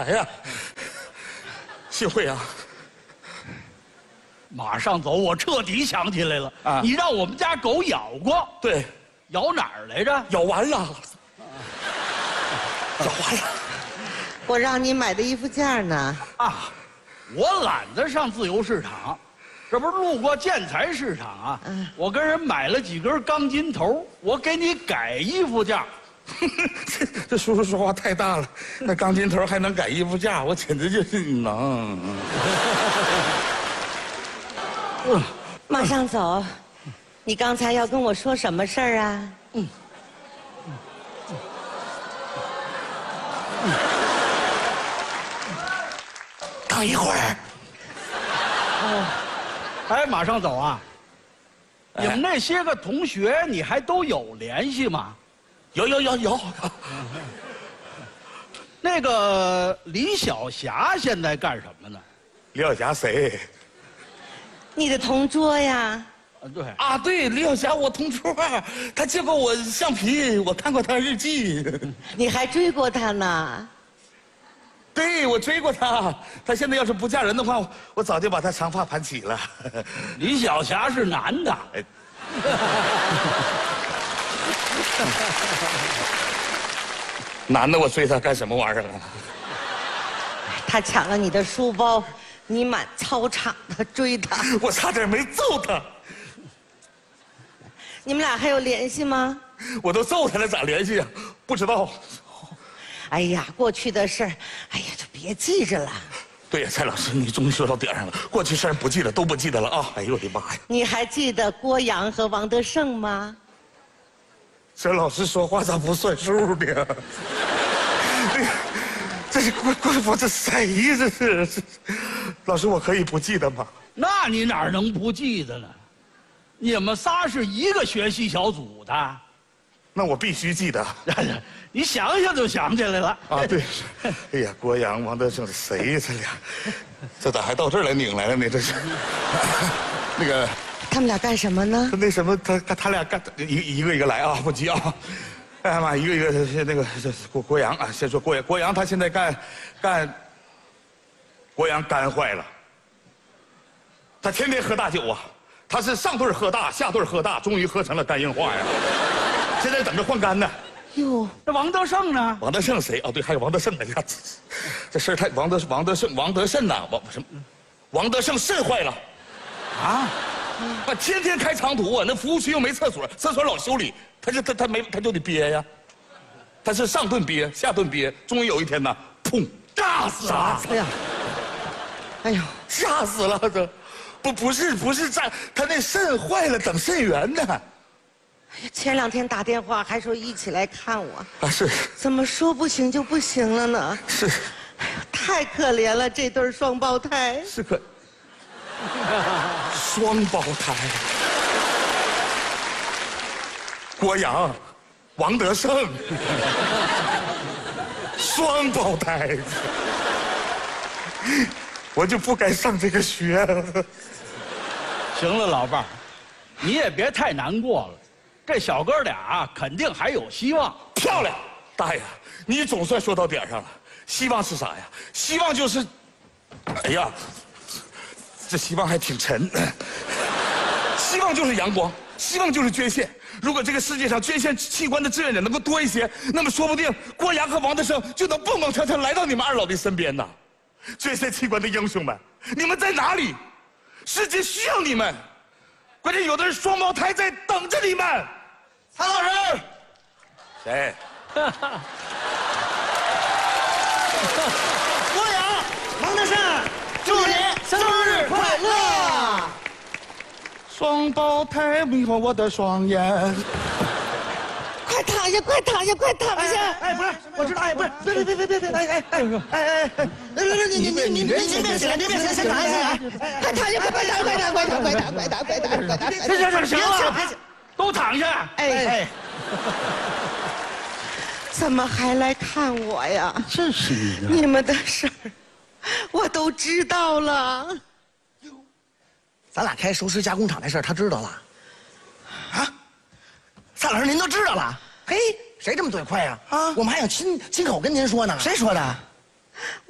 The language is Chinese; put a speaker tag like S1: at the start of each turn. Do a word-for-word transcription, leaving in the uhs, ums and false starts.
S1: 哎呀，幸会啊！
S2: 马上走，我彻底想起来了
S1: 啊！
S2: 你让我们家狗咬过，
S1: 对，
S2: 咬哪儿来着？
S1: 咬完了，咬完了。
S3: 我让你买的衣服架呢。
S2: 啊，我懒得上自由市场，这不是路过建材市场啊？
S3: 嗯
S2: 我跟人买了几根钢筋头，我给你改衣服架。
S1: 这这叔叔说话太大了，那钢筋头还能改衣服架，我简直就是能。
S2: 嗯，
S3: 马上走，你刚才要跟我说什么事儿啊？
S2: 嗯。
S1: 等一会儿。
S2: 哦，哎，马上走啊！
S1: 哎
S2: 你们那些个同学，你还都有联系吗？
S1: 有有有有。
S2: 那个李小霞现在干什么呢？
S1: 李小霞谁？
S3: 你的同桌呀？
S2: 啊，对，
S1: 啊，对，李小霞，我同桌，她借过我橡皮，我看过她日记。
S3: 你还追过他呢？
S1: 对，我追过她，她现在要是不嫁人的话，我我早就把她长发盘起了。
S2: 李小霞是男的。
S1: 哎，男的我追她干什么玩意儿啊？
S3: 他抢了你的书包，你满操场的追他。
S1: 我差点没揍她，
S3: 你们俩还有联系吗？
S1: 我都揍她了，咋联系啊？不知道。
S3: 哎呀，过去的事儿，哎呀，就别记着了。
S1: 对呀，蔡老师，你终于说到点上了。过去事儿不记得，都不记得了啊！哎呦我的妈呀！
S3: 你还记得郭阳和王德胜吗？
S1: 这老师说话咋不算数呢？这是怪怪我这谁呀？这是，这老师，我可以不记得吗？
S2: 那你哪能不记得呢？你们仨是一个学习小组的，
S1: 那我必须记得。
S2: 你想想就想起来了
S1: 啊，对，哎呀，郭阳、王德胜是谁呀？这俩，这咋还到这儿来拧来了呢？这是，那个，
S3: 他们俩干什么呢？
S1: 那什么，他他俩干一一个一个来啊，不急啊。哎呀妈，一个一个那个郭郭阳啊，先说郭阳，郭阳他现在干干，郭阳肝坏了，他天天喝大酒啊，他是上顿喝大，下顿喝大，终于喝成了肝硬化呀，现在等着换肝呢。
S3: 哟，
S2: 那王德胜呢？
S1: 王德胜谁？哦，对，还有王德胜。哎呀，这这事儿太王德王德胜王德胜呐，王什么？王德胜肾坏了，
S2: 啊，
S1: 啊，天天开长途啊，那服务区又没厕所，厕所老修理，他就他他没他就得憋呀，他是上顿憋，下顿憋，终于有一天呢，砰，炸死了！
S3: 哎呀，哎呦，
S1: 炸死了！这不不是不是炸，他那肾坏了，等肾源呢。
S3: 前两天打电话还说一起来看我，
S1: 啊，是
S3: 怎么说不行就不行了呢？
S1: 是
S3: 哎呦，太可怜了，这对双胞胎。
S1: 是可双胞胎。郭阳、王德胜，双胞胎，我就不该上这个学。
S2: 行了，老伴儿，你也别太难过了，这小哥俩肯定还有希望。
S1: 漂亮，大爷，你总算说到点上了。希望是啥呀？希望就是，哎呀，这希望还挺沉。希望就是阳光，希望就是捐献。如果这个世界上捐献器官的志愿者能够多一些，那么说不定郭阳和王德胜就能蹦蹦跳跳来到你们二老的身边呢。捐献器官的英雄们，你们在哪里？世界需要你们。关键有的人双胞胎在等着你们。
S2: 蔡老师，
S1: 谁？
S3: 郭阳、王德胜，祝你生日快乐！
S1: 双胞胎迷惑我的双眼。
S3: 快躺下，快躺下，快躺下！
S4: 哎，不是，我知道，哎，不是，别别别别别别，哎哎哎哎哎，别别别，你你你你别您别起来，您别起来，先躺下，先躺下，
S3: 快躺下，快快躺，快躺，快躺，快躺，快躺，快躺，快躺！
S2: 行行行行了，都躺下。
S3: 哎哎，怎么还来看我呀？
S2: 真是你呢！
S3: 你们的事儿我都知道了。
S4: 咱俩开熟食加工厂那事儿，他知道了。啊，蔡老师您都知道了？嘿，谁这么嘴快呀？啊，我们还想亲亲口跟您说呢。谁说的？